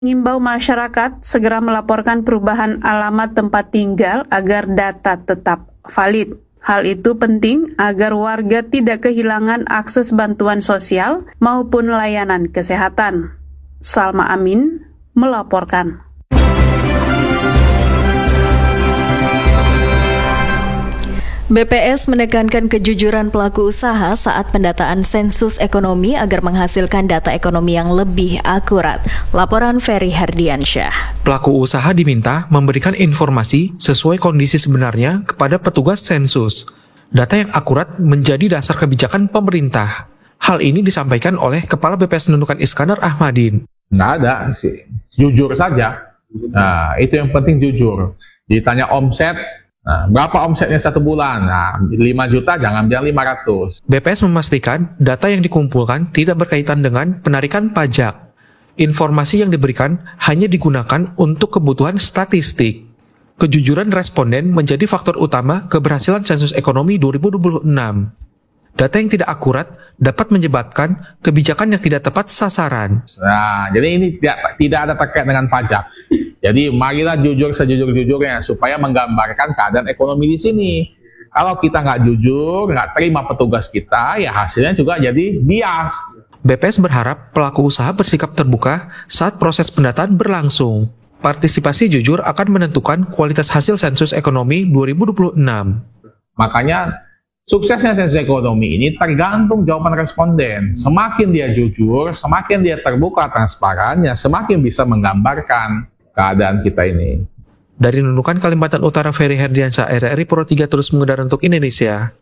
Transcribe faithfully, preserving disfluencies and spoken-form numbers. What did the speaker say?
Mengimbau masyarakat segera melaporkan perubahan alamat tempat tinggal agar data tetap valid. Hal itu penting agar warga tidak kehilangan akses bantuan sosial maupun layanan kesehatan. Salma Amin melaporkan. B P S menekankan kejujuran pelaku usaha saat pendataan sensus ekonomi agar menghasilkan data ekonomi yang lebih akurat. Laporan Ferry Herdiansyah. Pelaku usaha diminta memberikan informasi sesuai kondisi sebenarnya kepada petugas sensus. Data yang akurat menjadi dasar kebijakan pemerintah. Hal ini disampaikan oleh Kepala B P S Nunukan Iskandar Ahmadin. Nggak ada sih, jujur saja. Nah, itu yang penting jujur. Ditanya omset, nah, berapa omsetnya satu bulan? Nah, lima juta, jangan bilang lima ratus. B P S memastikan data yang dikumpulkan tidak berkaitan dengan penarikan pajak. Informasi yang diberikan hanya digunakan untuk kebutuhan statistik. Kejujuran responden menjadi faktor utama keberhasilan sensus ekonomi dua ribu dua puluh enam. Data yang tidak akurat dapat menyebabkan kebijakan yang tidak tepat sasaran. Nah, jadi ini tidak, tidak ada terkait dengan pajak. Jadi marilah jujur sejujur-jujurnya supaya menggambarkan keadaan ekonomi di sini. Kalau kita nggak jujur, nggak terima petugas kita, ya hasilnya juga jadi bias. B P S berharap pelaku usaha bersikap terbuka saat proses pendataan berlangsung. Partisipasi jujur akan menentukan kualitas hasil sensus ekonomi dua ribu dua puluh enam. Makanya suksesnya sensus ekonomi ini tergantung jawaban responden. Semakin dia jujur, semakin dia terbuka transparannya, semakin bisa menggambarkan keadaan kita ini. Dari Nunukan Kalimantan Utara, Ferry Herdiansyah, R R I Pro tiga terus mengudara untuk Indonesia.